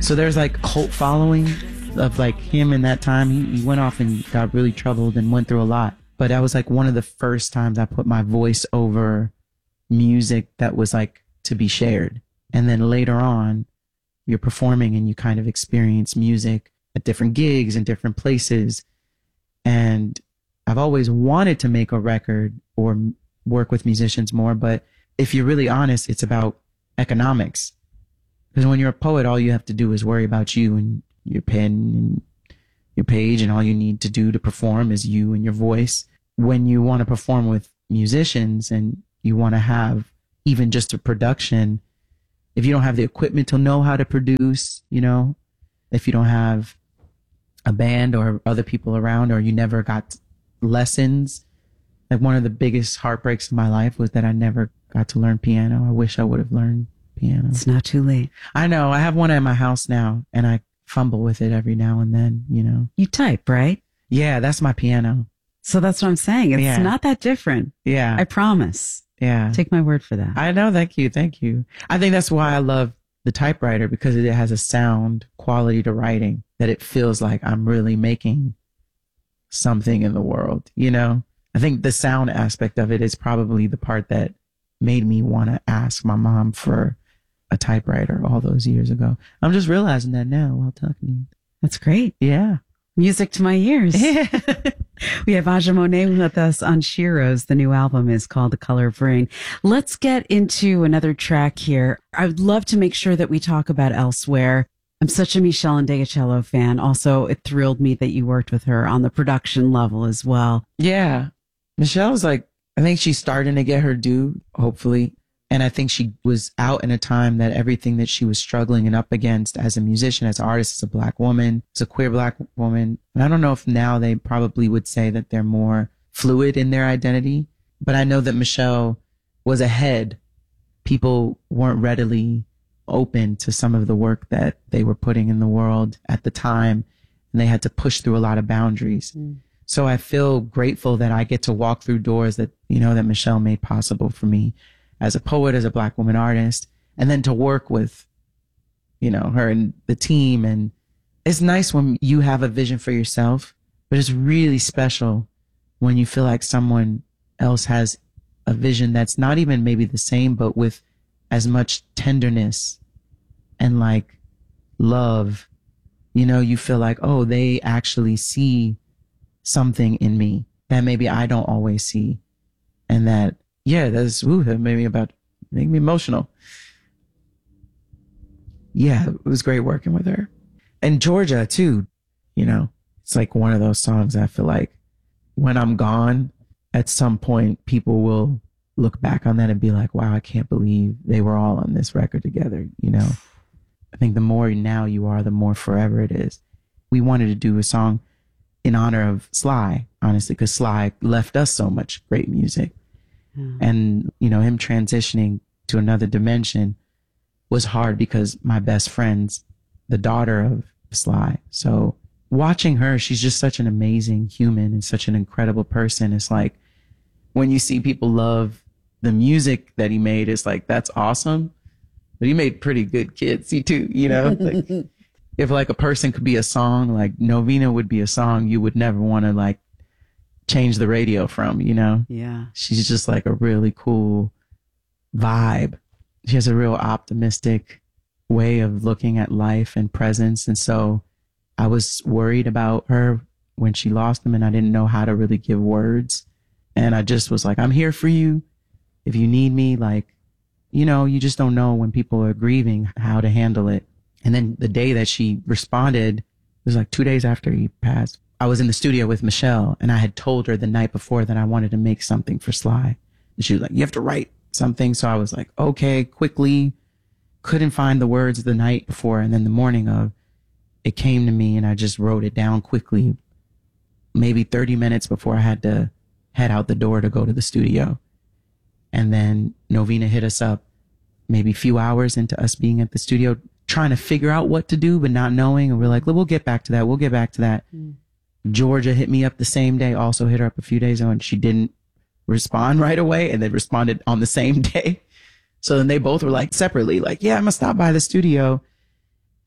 So there's like cult following of like him in that time. He went off and got really troubled and went through a lot. But that was like one of the first times I put my voice over music that was like to be shared. And then later on, you're performing and you kind of experience music at different gigs and different places. And I've always wanted to make a record or work with musicians more. But if you're really honest, it's about economics. Because when you're a poet, all you have to do is worry about you and your pen and your page, and all you need to do to perform is you and your voice. When you want to perform with musicians and you want to have even just a production, if you don't have the equipment to know how to produce, you know, if you don't have a band or other people around, or you never got lessons, like one of the biggest heartbreaks of my life was that I never got to learn piano. I wish I would have learned piano. It's not too late. I know. I have one at my house now, and I fumble with it every now and then, you know. You type, right? Yeah, that's my piano. So that's what I'm saying. It's not that different. Yeah. I promise. Yeah. Take my word for that. I know. Thank you. Thank you. I think that's why I love the typewriter, because it has a sound quality to writing that it feels like I'm really making something in the world, you know? I think the sound aspect of it is probably the part that made me want to ask my mom for a typewriter all those years ago. I'm just realizing that now while talking to you. That's great. Yeah. Music to my ears. Yeah. We have Aja Monet with us on Shiros. The new album is called The Color of Rain. Let's get into another track here. I would love to make sure that we talk about Elsewhere. I'm such a Michelle Ndegeocello fan. Also, it thrilled me that you worked with her on the production level as well. Yeah. Michelle's like, I think she's starting to get her due, hopefully. And I think she was out in a time that everything that she was struggling and up against as a musician, as an artist, as a black woman, as a queer black woman. And I don't know if now they probably would say that they're more fluid in their identity, but I know that Michelle was ahead. People weren't readily open to some of the work that they were putting in the world at the time, and they had to push through a lot of boundaries. So I feel grateful that I get to walk through doors that, you know, that Michelle made possible for me as a poet, as a black woman artist, and then to work with, you know, her and the team. And it's nice when you have a vision for yourself, but it's really special when you feel like someone else has a vision that's not even maybe the same, but with as much tenderness and like love. You know, you feel like, oh, they actually see something in me that maybe I don't always see. And that, yeah, that made me emotional. Yeah, it was great working with her. And Georgia too, you know, it's like one of those songs I feel like when I'm gone, at some point people will look back on that and be like, wow, I can't believe they were all on this record together, you know. I think the more now you are, the more forever it is. We wanted to do a song in honor of Sly, honestly, because Sly left us so much great music. And, you know, him transitioning to another dimension was hard because my best friend's the daughter of Sly. So watching her, she's just such an amazing human and such an incredible person. It's like when you see people love the music that he made, it's like, that's awesome. But he made pretty good kids, too, you know? Like, if like a person could be a song, like Novena would be a song you would never want to like change the radio from, you know? Yeah. She's just like a really cool vibe. She has a real optimistic way of looking at life and presence. And so I was worried about her when she lost him, and I didn't know how to really give words. And I just was like, I'm here for you. If you need me, like, you know, you just don't know when people are grieving how to handle it. And then the day that she responded, it was like 2 days after he passed. I was in the studio with Michelle, and I had told her the night before that I wanted to make something for Sly. And she was like, you have to write something. So I was like, okay, quickly. Couldn't find the words the night before. And then the morning of, it came to me, and I just wrote it down quickly, maybe 30 minutes before I had to head out the door to go to the studio. And then Novena hit us up maybe a few hours into us being at the studio, trying to figure out what to do, but not knowing. And we're like, we'll get back to that. We'll get back to that. Georgia hit me up the same day, also hit her up a few days ago, and she didn't respond right away, and then responded on the same day. So then they both were like separately, like, yeah, I'm gonna stop by the studio.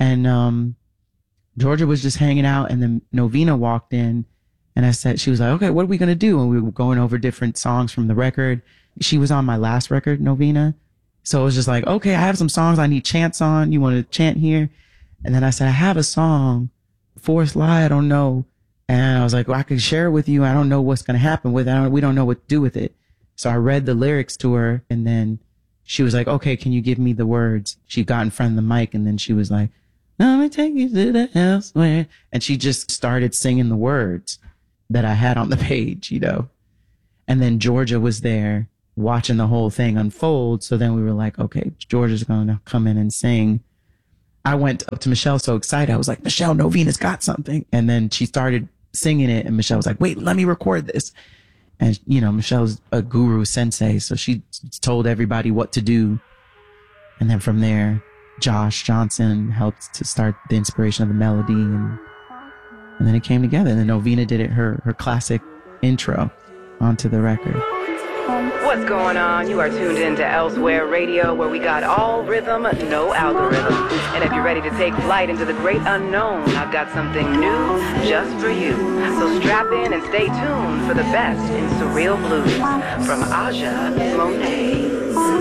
And Georgia was just hanging out, and then Novena walked in, and she was like, okay, what are we going to do? And we were going over different songs from the record. She was on my last record, Novena. So it was just like, okay, I have some songs I need chants on. You want to chant here? And then I said, I have a song, Forest Lie, I don't know. And I was like, well, I could share it with you. I don't know what's going to happen with it. We don't know what to do with it. So I read the lyrics to her, and then she was like, okay, can you give me the words? She got in front of the mic, and then she was like, let me take you to the elsewhere. And she just started singing the words that I had on the page, you know. And then Georgia was there watching the whole thing unfold. So then we were like, okay, Georgia's going to come in and sing. I went up to Michelle so excited. I was like, Michelle, Novena's got something. And then she started singing it, and Michelle was like, wait, let me record this. And, you know, Michelle's a guru sensei, so she told everybody what to do. And then from there, Josh Johnson helped to start the inspiration of the melody, and then it came together. And then Novena did her classic intro onto the record. What's going on? You are tuned into Elsewhere Radio, where we got all rhythm, no algorithm. And if you're ready to take flight into the great unknown, I've got something new just for you. So strap in and stay tuned for the best in surreal blues from Aja Monet.